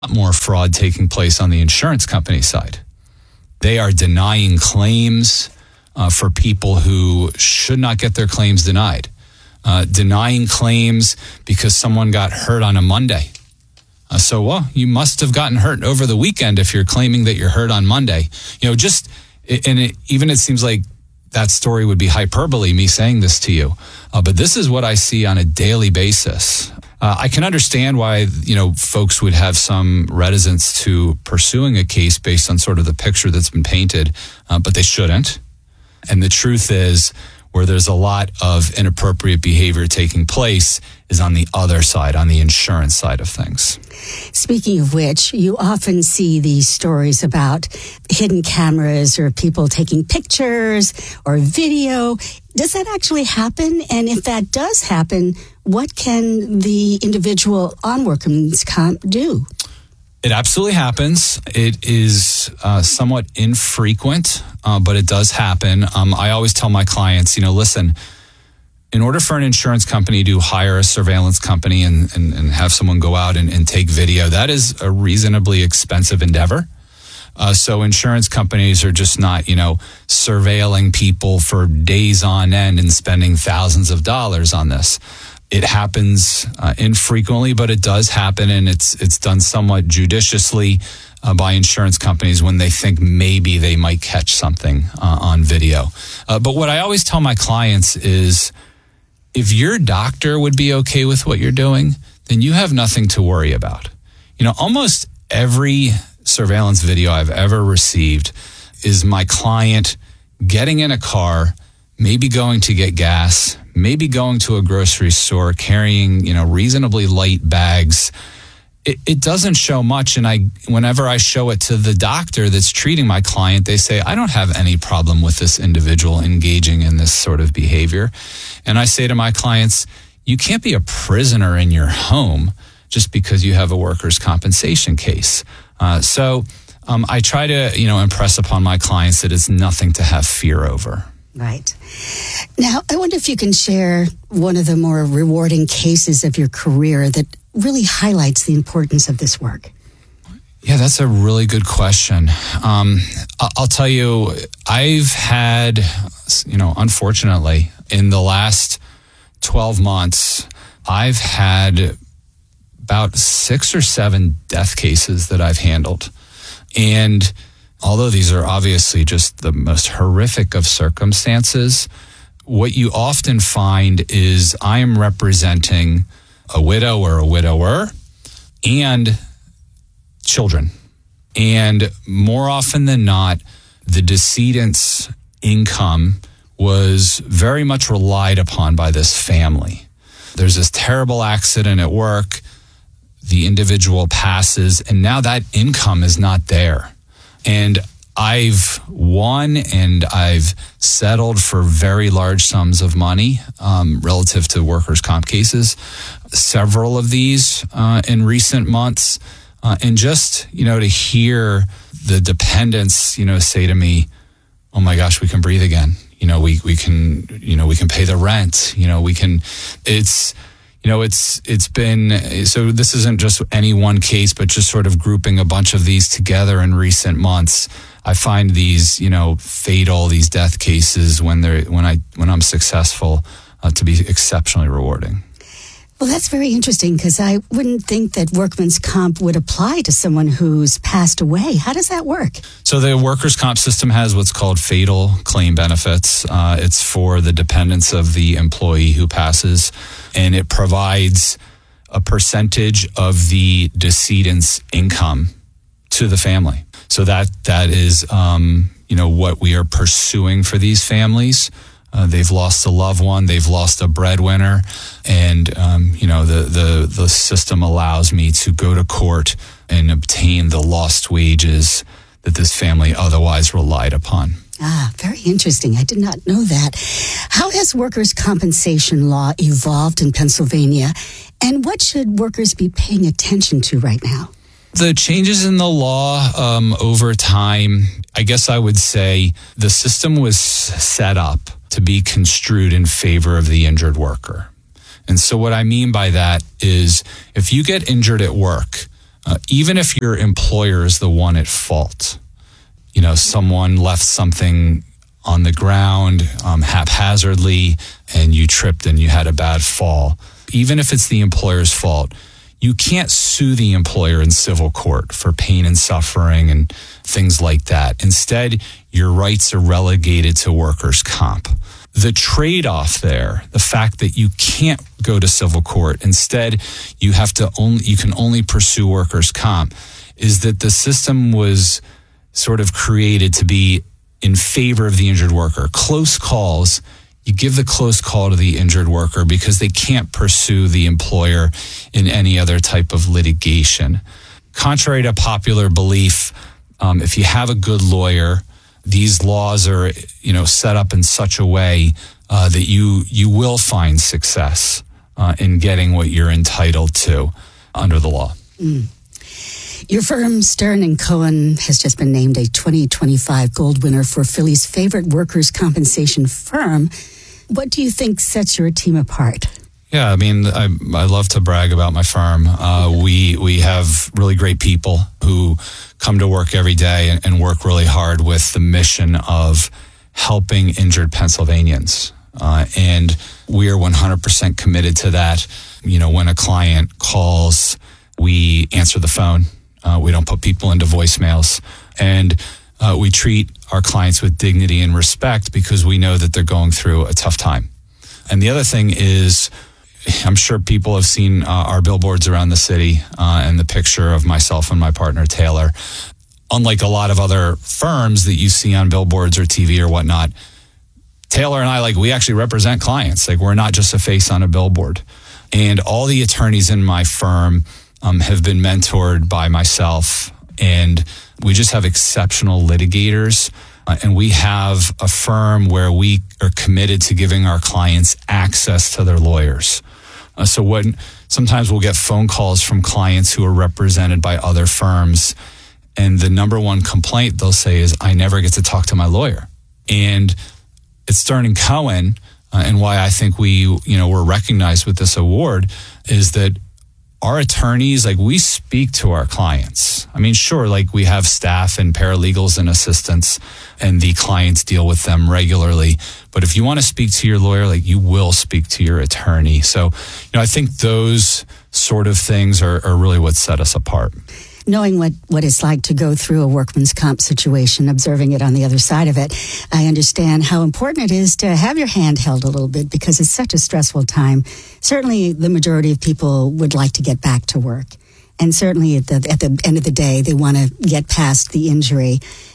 More fraud taking place on the insurance company side. They are denying claims for people who should not get their claims denied. Denying claims because someone got hurt on a Monday. You must have gotten hurt over the weekend if you're claiming that you're hurt on Monday. It seems like that story would be hyperbole, me saying this to you. But this is what I see on a daily basis. I can understand why, folks would have some reticence to pursuing a case based on sort of the picture that's been painted, but they shouldn't. And the truth is, where there's a lot of inappropriate behavior taking place is on the other side, on the insurance side of things. Speaking of which, you often see these stories about hidden cameras or people taking pictures or video. Does that actually happen? And if that does happen, what can the individual on workman's comp do? It absolutely happens. It is somewhat infrequent, but it does happen. I always tell my clients, listen, in order for an insurance company to hire a surveillance company and have someone go out and take video, that is a reasonably expensive endeavor. So insurance companies are just not, surveilling people for days on end and spending thousands of dollars on this. It happens infrequently, but it does happen, and it's done somewhat judiciously by insurance companies when they think maybe they might catch something on video. But what I always tell my clients is, if your doctor would be okay with what you're doing, then you have nothing to worry about. Almost every surveillance video I've ever received is my client getting in a car, maybe going to get gas, maybe going to a grocery store, carrying, reasonably light bags. It doesn't show much. And whenever I show it to the doctor that's treating my client, they say, I don't have any problem with this individual engaging in this sort of behavior. And I say to my clients, you can't be a prisoner in your home just because you have a workers' compensation case. I try to, impress upon my clients that it's nothing to have fear over. Right. Now, I wonder if you can share one of the more rewarding cases of your career that really highlights the importance of this work. Yeah, that's a really good question. I'll tell you, I've had, unfortunately, in the last 12 months, I've had about 6 or 7 death cases that I've handled. And although these are obviously just the most horrific of circumstances, what you often find is I am representing a widow or a widower and children. And more often than not, the decedent's income was very much relied upon by this family. There's this terrible accident at work. The individual passes, and now that income is not there. And I've won and I've settled for very large sums of money relative to workers' comp cases. Several of these in recent months. And just, to hear the dependents, say to me, oh my gosh, we can breathe again. We can pay the rent. It's been, so this isn't just any one case, but just sort of grouping a bunch of these together in recent months. I find these, fatal, these death cases when I'm successful to be exceptionally rewarding. Well, that's very interesting because I wouldn't think that workman's comp would apply to someone who's passed away. How does that work? So the workers' comp system has what's called fatal claim benefits. It's for the dependents of the employee who passes, and it provides a percentage of the decedent's income to the family. So that is, what we are pursuing for these families. They've lost a loved one, they've lost a breadwinner, and the system allows me to go to court and obtain the lost wages that this family otherwise relied upon. Ah, very interesting. I did not know that. How has workers' compensation law evolved in Pennsylvania, and what should workers be paying attention to right now? The changes in the law over time, I guess I would say the system was set up to be construed in favor of the injured worker. And so what I mean by that is if you get injured at work, even if your employer is the one at fault, someone left something on the ground haphazardly and you tripped and you had a bad fall, even if it's the employer's fault, you can't sue the employer in civil court for pain and suffering and things like that. Instead, your rights are relegated to workers' comp. The trade-off there, the fact that you can't go to civil court, instead you can only pursue workers' comp, is that the system was sort of created to be in favor of the injured worker. Close calls, you give the close call to the injured worker because they can't pursue the employer in any other type of litigation. Contrary to popular belief, if you have a good lawyer, these laws are, set up in such a way that you will find success in getting what you're entitled to under the law. Your firm, Stern & Cohen, has just been named a 2025 Gold winner for Philly's favorite workers' compensation firm. What do you think sets your team apart? Yeah, I love to brag about my firm. We have really great people who come to work every day and work really hard with the mission of helping injured Pennsylvanians. And we are 100% committed to that. When a client calls, we answer the phone. We don't put people into voicemails. And we treat our clients with dignity and respect because we know that they're going through a tough time. And the other thing is, I'm sure people have seen our billboards around the city and the picture of myself and my partner, Taylor. Unlike a lot of other firms that you see on billboards or TV or whatnot, Taylor and I, we actually represent clients. We're not just a face on a billboard. And all the attorneys in my firm have been mentored by myself, and we just have exceptional litigators. And we have a firm where we are committed to giving our clients access to their lawyers. So sometimes we'll get phone calls from clients who are represented by other firms, and the number one complaint they'll say is, I never get to talk to my lawyer. And at Stern & Cohen, and why I think we're recognized with this award, is that our attorneys, we speak to our clients. Sure, we have staff and paralegals and assistants, and the clients deal with them regularly. But if you want to speak to your lawyer, you will speak to your attorney. So, I think those sort of things are really what set us apart. Knowing what it's like to go through a workman's comp situation, observing it on the other side of it, I understand how important it is to have your hand held a little bit because it's such a stressful time. Certainly, the majority of people would like to get back to work. And certainly at the end of the day, they want to get past the injury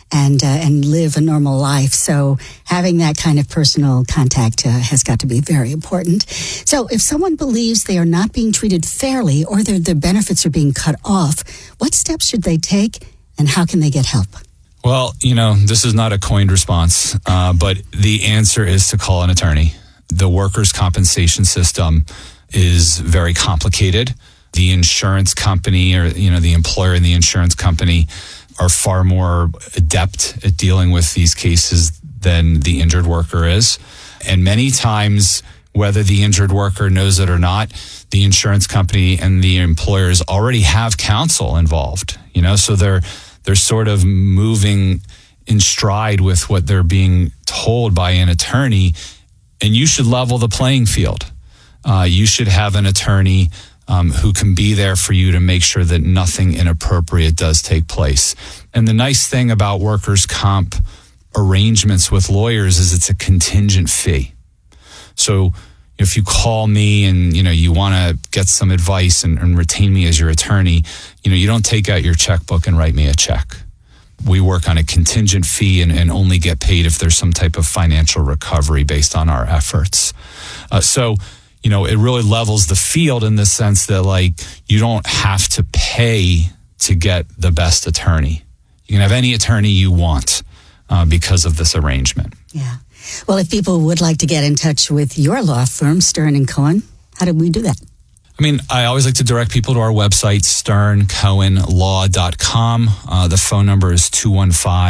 and live a normal life. So having that kind of personal contact has got to be very important. So if someone believes they are not being treated fairly or their benefits are being cut off, what steps should they take and how can they get help? Well, this is not a coined response, but the answer is to call an attorney. The workers' compensation system is very complicated. The insurance company or, the employer and the insurance company are far more adept at dealing with these cases than the injured worker is. And many times, whether the injured worker knows it or not, the insurance company and the employers already have counsel involved, so they're sort of moving in stride with what they're being told by an attorney. And you should level the playing field. You should have an attorney who can be there for you to make sure that nothing inappropriate does take place. And the nice thing about workers' comp arrangements with lawyers is it's a contingent fee. So if you call me and, you want to get some advice and retain me as your attorney, you don't take out your checkbook and write me a check. We work on a contingent fee and only get paid if there's some type of financial recovery based on our efforts. It really levels the field in the sense that you don't have to pay to get the best attorney. You can have any attorney you want because of this arrangement. Yeah. Well, if people would like to get in touch with your law firm, Stern & Cohen, how do we do that? I always like to direct people to our website, sterncohenlaw.com. The phone number is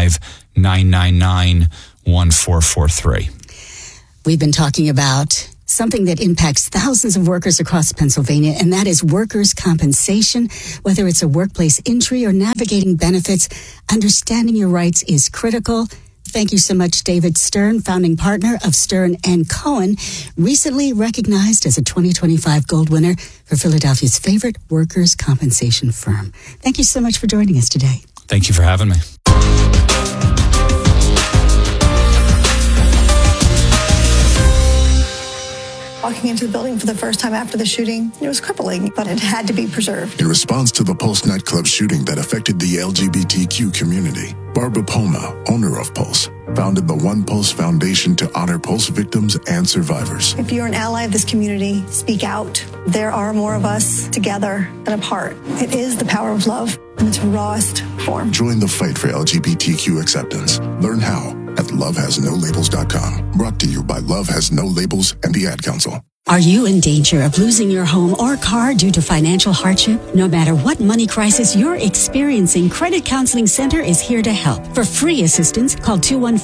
215-999-1443. We've been talking about something that impacts thousands of workers across Pennsylvania, and that is workers' compensation. Whether it's a workplace injury or navigating benefits, understanding your rights is critical. Thank you so much, David Stern, founding partner of Stern & Cohen, recently recognized as a 2025 Gold winner for Philadelphia's favorite workers' compensation firm. Thank you so much for joining us today. Thank you for having me. Walking into the building for the first time after the shooting, it was crippling, but it had to be preserved. In response to the Pulse nightclub shooting that affected the LGBTQ community, Barbara Poma, owner of Pulse, founded the One Pulse Foundation to honor Pulse victims and survivors. If you're an ally of this community, speak out. There are more of us together than apart. It is the power of love in its rawest form. Join the fight for LGBTQ acceptance. Learn how at lovehasnolabels.com. Brought to you by Love Has No Labels and the Ad Council. Are you in danger of losing your home or car due to financial hardship? No matter what money crisis you're experiencing, Credit Counseling Center is here to help. For free assistance, call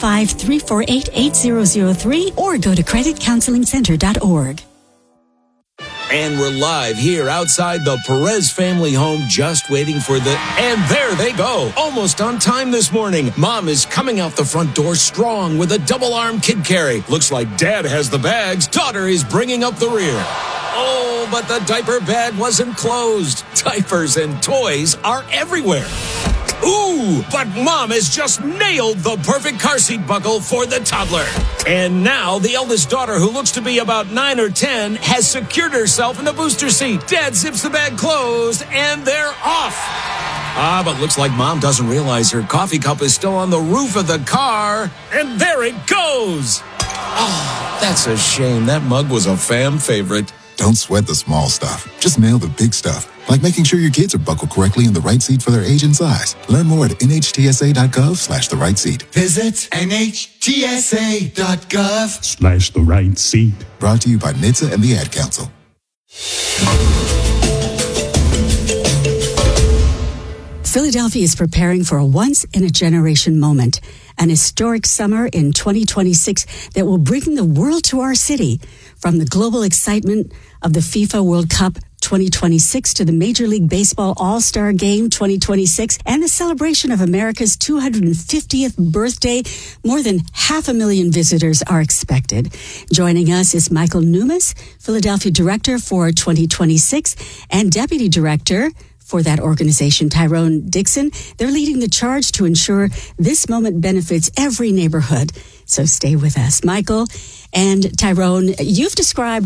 215-348-8003 or go to creditcounselingcenter.org. And we're live here outside the Perez family home, just waiting for and there they go. Almost on time this morning. Mom is coming out the front door strong with a double-arm kid carry. Looks like Dad has the bags. Daughter is bringing up the rear. Oh, but the diaper bag wasn't closed. Diapers and toys are everywhere. Ooh, but Mom has just nailed the perfect car seat buckle for the toddler. And now the eldest daughter, who looks to be about 9 or 10, has secured herself in the booster seat. Dad zips the bag closed, and they're off. But looks like Mom doesn't realize her coffee cup is still on the roof of the car. And there it goes. Oh, that's a shame. That mug was a fam favorite. Don't sweat the small stuff. Just nail the big stuff, like making sure your kids are buckled correctly in the right seat for their age and size. Learn more at nhtsa.gov/the right seat. Visit nhtsa.gov/the right seat. Brought to you by NHTSA and the Ad Council. Philadelphia is preparing for a once-in-a-generation moment, an historic summer in 2026 that will bring the world to our city. From the global excitement of the FIFA World Cup 2026 to the Major League Baseball All-Star Game 2026 and the celebration of America's 250th birthday, more than 500,000 visitors are expected. Joining us is Michael Numas, Philadelphia Director for 2026 and Deputy Director for that organization, Tyrone Dixon. They're leading the charge to ensure this moment benefits every neighborhood. So stay with us. Michael and Tyrone, you've described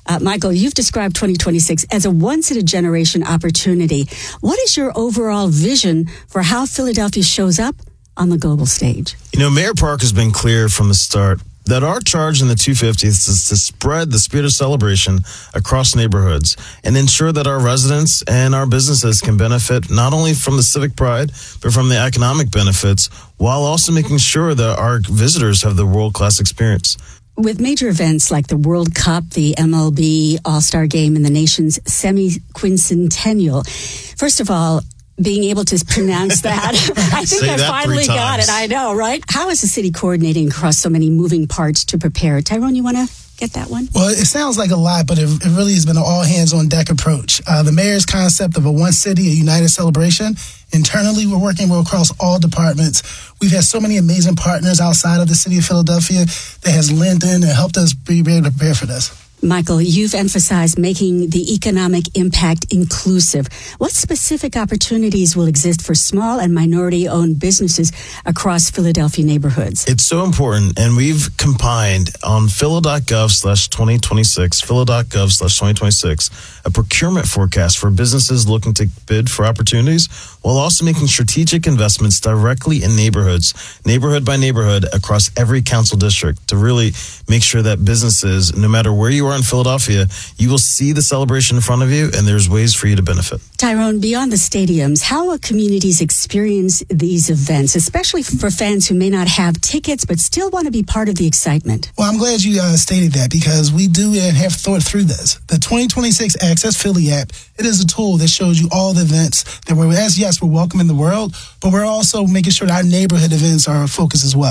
2026 as a once-in-a-generation opportunity. What is your overall vision for how Philadelphia shows up on the global stage? Mayor Park has been clear from the start that our charge in the 250th is to spread the spirit of celebration across neighborhoods and ensure that our residents and our businesses can benefit not only from the civic pride, but from the economic benefits, while also making sure that our visitors have the world-class experience. With major events like the World Cup, the MLB All-Star Game, and the nation's semi-quincentennial, first of all, being able to pronounce that, I think I finally got it. I know, right? How is the city coordinating across so many moving parts to prepare? Tyrone, you want to get that one? Well, it sounds like a lot, but it really has been an all-hands-on-deck approach. The mayor's concept of a one city, a united celebration. Internally, we're working across all departments. We've had so many amazing partners outside of the city of Philadelphia that has lent in and helped us be able to prepare for this. Michael, you've emphasized making the economic impact inclusive. What specific opportunities will exist for small and minority-owned businesses across Philadelphia neighborhoods? It's so important, and we've combined on phila.gov/2026, phila.gov/2026, a procurement forecast for businesses looking to bid for opportunities, while also making strategic investments directly in neighborhoods, neighborhood by neighborhood, across every council district to really make sure that businesses, no matter where you are in Philadelphia, you will see the celebration in front of you, and there's ways for you to benefit. Tyrone, beyond the stadiums, how will communities experience these events, especially for fans who may not have tickets but still want to be part of the excitement? Well, I'm glad you stated that, because we do and have thought through this. The 2026 Access Philly app, it is a tool that shows you all the events that we're welcoming the world, but we're also making sure that our neighborhood events are a focus as well.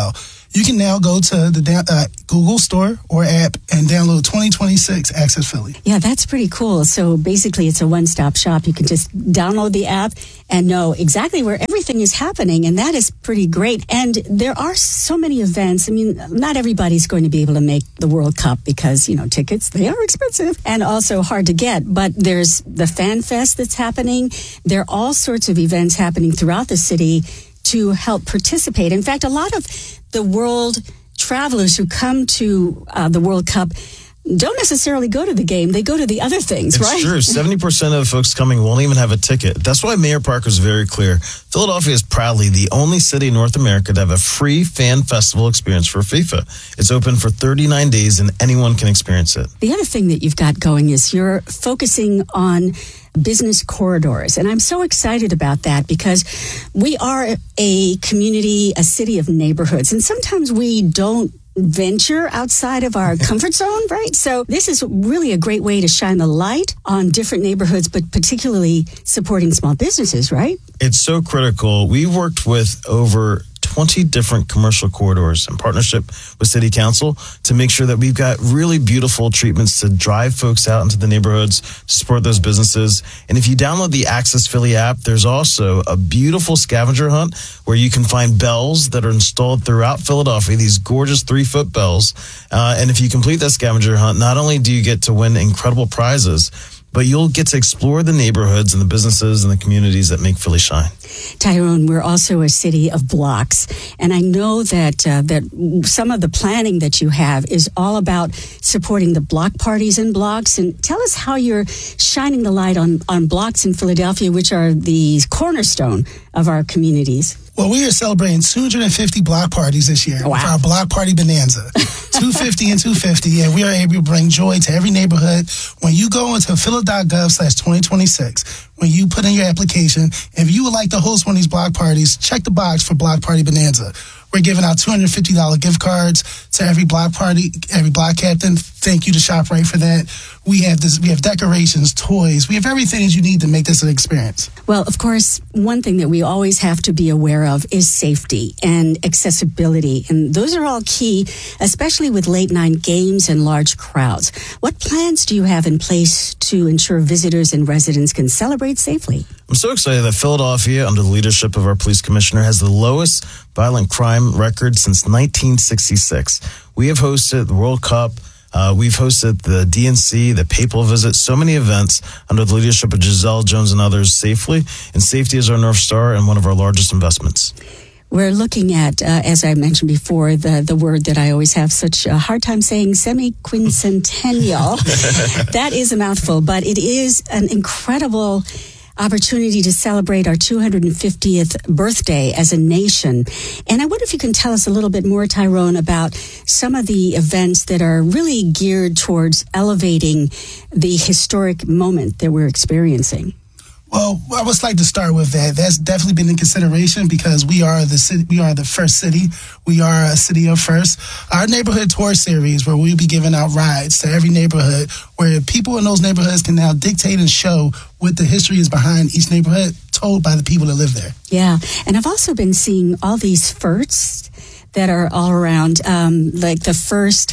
You can now go to the Google Store or app and download 2026 Access Philly. Yeah, that's pretty cool. So basically, it's a one-stop shop. You can just download the app and know exactly where everything is happening, and that is pretty great. And there are so many events. I mean, not everybody's going to be able to make the World Cup because, tickets, they are expensive and also hard to get. But there's the Fan Fest that's happening. There are all sorts of events happening throughout the city to help participate. In fact, a lot of the world travelers who come to the World Cup don't necessarily go to the game. They go to the other things, it's right? It's true. 70% of the folks coming won't even have a ticket. That's why Mayor Parker is very clear. Philadelphia is proudly the only city in North America to have a free fan festival experience for FIFA. It's open for 39 days and anyone can experience it. The other thing that you've got going is you're focusing on business corridors. And I'm so excited about that because we are a community, a city of neighborhoods. And sometimes we don't venture outside of our comfort zone, right? So this is really a great way to shine the light on different neighborhoods, but particularly supporting small businesses, right? It's so critical. We worked with over 20 different commercial corridors in partnership with City Council to make sure that we've got really beautiful treatments to drive folks out into the neighborhoods, to support those businesses. And if you download the Access Philly app, there's also a beautiful scavenger hunt where you can find bells that are installed throughout Philadelphia, these gorgeous 3-foot bells. And if you complete that scavenger hunt, not only do you get to win incredible prizes, but you'll get to explore the neighborhoods and the businesses and the communities that make Philly shine. Tyrone, we're also a city of blocks. And I know that some of the planning that you have is all about supporting the block parties in blocks. And tell us how you're shining the light on blocks in Philadelphia, which are the cornerstone of our communities. Well, we are celebrating 250 block parties this year with our Block Party Bonanza. 250 and 250, and we are able to bring joy to every neighborhood. When you go into phila.gov/2026, when you put in your application, if you would like to host one of these block parties, check the box for Block Party Bonanza. We're giving out $250 gift cards to every block party, every block captain. Thank you to ShopRite for that. We have decorations, toys. We have everything that you need to make this an experience. Well, of course, one thing that we always have to be aware of is safety and accessibility. And those are all key, especially with late night games and large crowds. What plans do you have in place to ensure visitors and residents can celebrate safely? I'm so excited that Philadelphia, under the leadership of our police commissioner, has the lowest violent crime record since 1966. We have hosted the World Cup. We've hosted the DNC, the Papal Visit, so many events under the leadership of Giselle Jones and others safely. And safety is our North Star and one of our largest investments. We're looking at, as I mentioned before, the word that I always have such a hard time saying, semi-quincentennial. That is a mouthful, but it is an incredible opportunity to celebrate our 250th birthday as a nation. And I wonder if you can tell us a little bit more, Tyrone, about some of the events that are really geared towards elevating the historic moment that we're experiencing. Well, I would like to start with that. That's definitely been in consideration because we are the city. We are the first city. We are a city of first. Our neighborhood tour series, where we'll be giving out rides to every neighborhood, where people in those neighborhoods can now dictate and show what the history is behind each neighborhood, told by the people that live there. Yeah, and I've also been seeing all these FERTs that are all around, like the first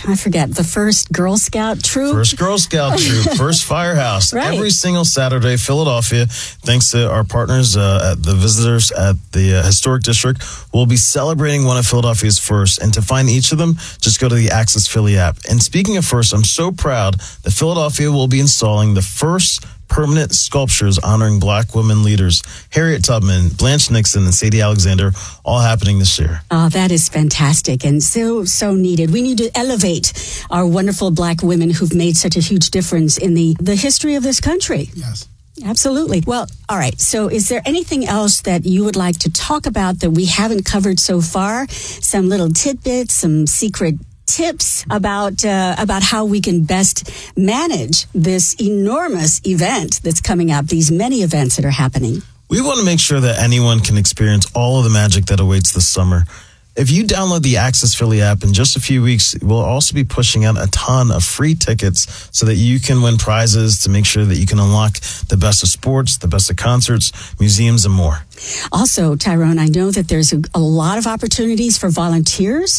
Girl Scout troop. First Girl Scout troop, first firehouse. Right. Every single Saturday, Philadelphia, thanks to our partners, at the visitors at the Historic District, we'll be celebrating one of Philadelphia's first. And to find each of them, just go to the Access Philly app. And speaking of first, I'm so proud that Philadelphia will be installing the first permanent sculptures honoring Black women leaders. Harriet Tubman, Blanche Nixon, and Sadie Alexander, all happening this year. Oh, that is fantastic and so needed. We need to elevate our wonderful Black women who've made such a huge difference in the history of this country. Yes. Absolutely. Well, all right. So is there anything else that you would like to talk about that we haven't covered so far? Some little tidbits, some secret tips about how we can best manage this enormous event that's coming up, these many events that are happening? We want to make sure that anyone can experience all of the magic that awaits this summer. If you download the Access Philly app in just a few weeks, we'll also be pushing out a ton of free tickets so that you can win prizes to make sure that you can unlock the best of sports, the best of concerts, museums, and more. Also, Tyrone, I know that there's a lot of opportunities for volunteers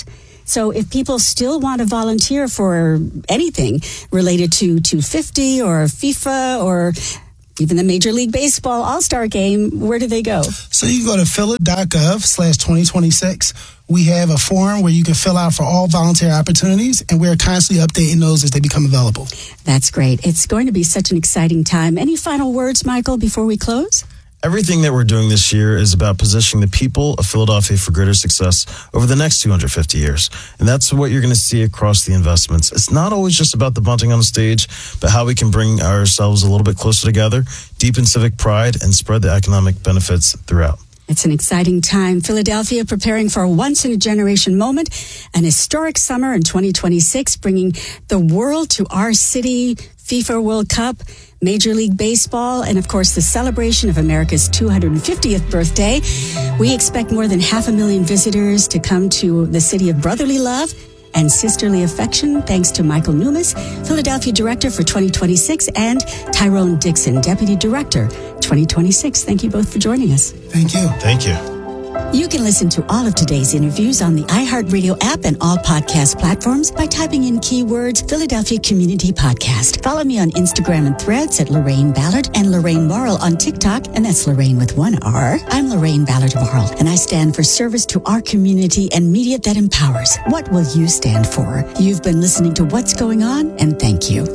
So if people still want to volunteer for anything related to 250 or FIFA or even the Major League Baseball All-Star Game, where do they go? So you can go to phila.gov/2026. We have a form where you can fill out for all volunteer opportunities, and we're constantly updating those as they become available. That's great. It's going to be such an exciting time. Any final words, Michael, before we close? Everything that we're doing this year is about positioning the people of Philadelphia for greater success over the next 250 years. And that's what you're going to see across the investments. It's not always just about the bunting on the stage, but how we can bring ourselves a little bit closer together, deepen civic pride, and spread the economic benefits throughout. It's an exciting time. Philadelphia preparing for a once-in-a-generation moment, an historic summer in 2026, bringing the world to our city, FIFA World Cup, Major League Baseball, and of course the celebration of America's 250th birthday. We expect more than 500,000 visitors to come to the city of brotherly love and sisterly affection, thanks to Michael Numis, Philadelphia Director for 2026, and Tyrone Dixon, Deputy Director 2026. Thank you both for joining us. Thank you. Thank you. You can listen to all of today's interviews on the iHeartRadio app and all podcast platforms by typing in keywords Philadelphia Community Podcast. Follow me on Instagram and Threads at Lorraine Ballard and Lorraine Morrill on TikTok, and that's Lorraine with one R. I'm Lorraine Ballard Morrill, and I stand for service to our community and media that empowers. What will you stand for? You've been listening to What's Going On, and thank you.